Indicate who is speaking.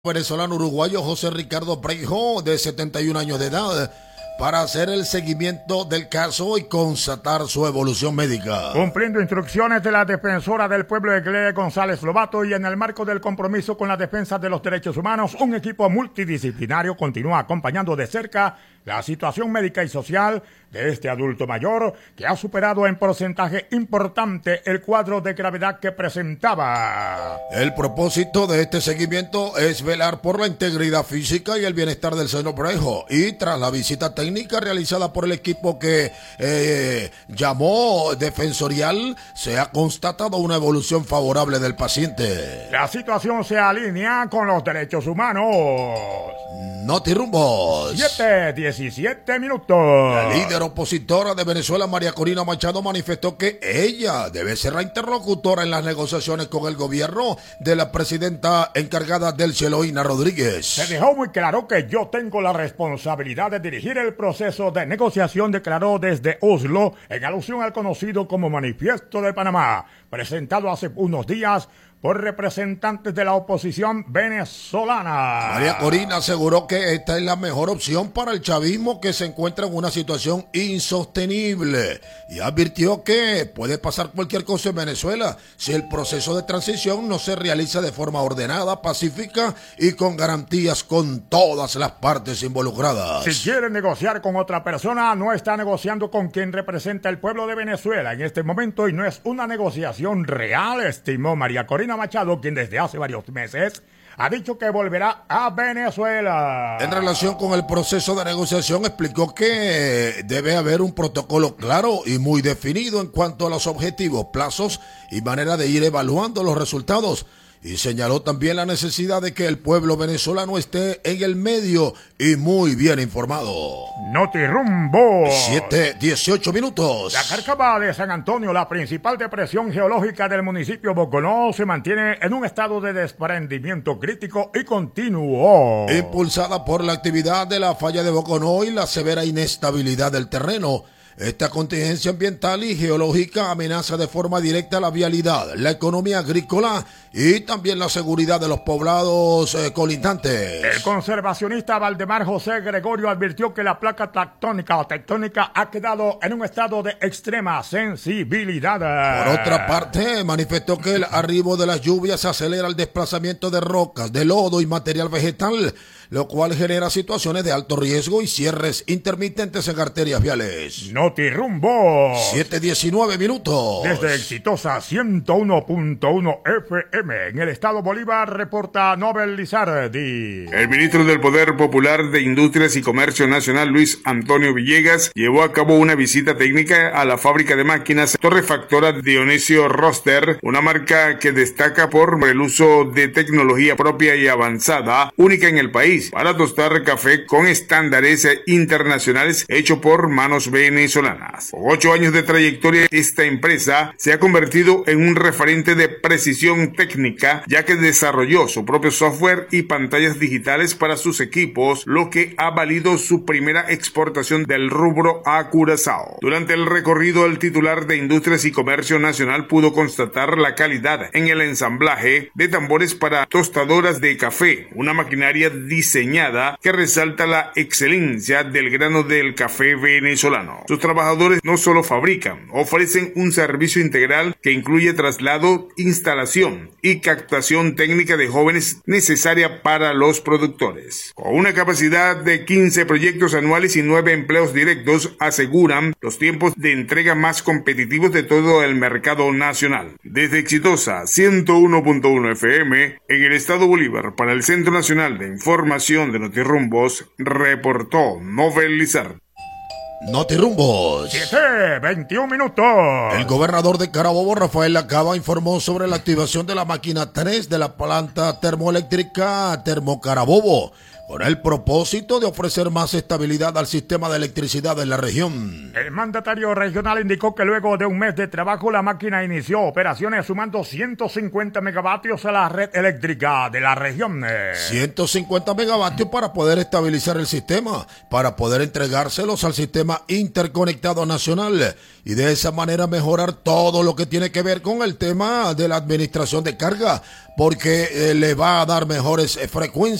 Speaker 1: Venezolano uruguayo José Ricardo Breijo, de 71 años de edad, para hacer el seguimiento del caso y constatar su evolución médica.
Speaker 2: Cumpliendo instrucciones de la defensora del pueblo Egle González Lobato y en el marco del compromiso con la defensa de los derechos humanos, un equipo multidisciplinario continúa acompañando de cerca la situación médica y social de este adulto mayor que ha superado en porcentaje importante el cuadro de gravedad que presentaba.
Speaker 1: El propósito de este seguimiento es velar por la integridad física y el bienestar del señor Breijo, y tras la visita técnica realizada por el equipo que llamó defensorial, se ha constatado una evolución favorable del paciente.
Speaker 2: La situación se alinea con los derechos humanos.
Speaker 1: Notirumbos.
Speaker 2: 7:17 minutos.
Speaker 1: La líder opositora de Venezuela, María Corina Machado, manifestó que ella debe ser la interlocutora en las negociaciones con el gobierno de la presidenta encargada Delcy Eloína Rodríguez.
Speaker 2: Se dejó muy claro que yo tengo la responsabilidad de dirigir el proceso de negociación, declaró desde Oslo, en alusión al conocido como Manifiesto de Panamá, presentado hace unos días por representantes de la oposición venezolana.
Speaker 1: María Corina aseguró que esta es la mejor opción para el chavismo, que se encuentra en una situación insostenible, y advirtió que puede pasar cualquier cosa en Venezuela si el proceso de transición no se realiza de forma ordenada, pacífica y con garantías con todas las partes involucradas.
Speaker 2: Si quiere negociar con otra persona, no está negociando con quien representa el pueblo de Venezuela en este momento, y no es una negociación real, estimó María Corina Machado, quien desde hace varios meses ha dicho que volverá a Venezuela.
Speaker 1: En relación con el proceso de negociación, explicó que debe haber un protocolo claro y muy definido en cuanto a los objetivos, plazos y manera de ir evaluando los resultados. Y señaló también la necesidad de que el pueblo venezolano esté en el medio y muy bien informado.
Speaker 2: Notirumbo.
Speaker 1: 7:18 minutos.
Speaker 2: La Cárcava de San Antonio, la principal depresión geológica del municipio Boconó, se mantiene en un estado de desprendimiento crítico y continuo.
Speaker 1: Impulsada por la actividad de la falla de Boconó y la severa inestabilidad del terreno, esta contingencia ambiental y geológica amenaza de forma directa la vialidad, la economía agrícola y también la seguridad de los poblados colindantes.
Speaker 2: El conservacionista Valdemar José Gregorio advirtió que la placa tectónica ha quedado en un estado de extrema sensibilidad.
Speaker 1: Por otra parte, manifestó que el arribo de las lluvias acelera el desplazamiento de rocas, de lodo y material vegetal, lo cual genera situaciones de alto riesgo y cierres intermitentes en arterias viales.
Speaker 2: Notirumbo.
Speaker 1: 7:19 minutos.
Speaker 2: Desde Exitosa 101.1 FM en el estado Bolívar, reporta Nobel Lizardi.
Speaker 3: El ministro del Poder Popular de Industrias y Comercio Nacional, Luis Antonio Villegas, llevó a cabo una visita técnica a la fábrica de máquinas torrefactora Dionisio Roster, una marca que destaca por el uso de tecnología propia y avanzada, única en el país, para tostar café con estándares internacionales, hecho por manos venezolanas. Con 8 años de trayectoria, esta empresa se ha convertido en un referente de precisión técnica, ya que desarrolló su propio software y pantallas digitales para sus equipos, lo que ha valido su primera exportación del rubro a Curazao. Durante el recorrido, el titular de Industrias y Comercio Nacional pudo constatar la calidad en el ensamblaje de tambores para tostadoras de café, una maquinaria diseñada que resalta la excelencia del grano del café venezolano. Sus trabajadores no solo fabrican, ofrecen un servicio integral que incluye traslado, instalación y captación técnica de jóvenes necesaria para los productores. Con una capacidad de 15 proyectos anuales y 9 empleos directos, aseguran los tiempos de entrega más competitivos de todo el mercado nacional. Desde Exitosa 101.1 FM en el estado Bolívar, para el Centro Nacional de Información de Notirumbos, reportó Nobel Lizardi.
Speaker 1: Notirumbos.
Speaker 2: 7:21 minutos.
Speaker 1: El gobernador de Carabobo, Rafael Lacaba, informó sobre la activación de la máquina 3 de la planta termoeléctrica Termocarabobo, con el propósito de ofrecer más estabilidad al sistema de electricidad de la región.
Speaker 2: El mandatario regional indicó que luego de un mes de trabajo la máquina inició operaciones sumando 150 megavatios a la red eléctrica de la región.
Speaker 1: 150 megavatios para poder estabilizar el sistema, para poder entregárselos al sistema interconectado nacional y de esa manera mejorar todo lo que tiene que ver con el tema de la administración de carga, porque le va a dar mejores frecuencias